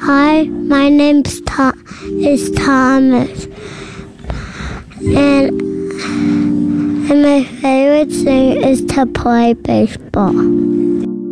Hi, my name's is Thomas, and my favorite thing is to play baseball.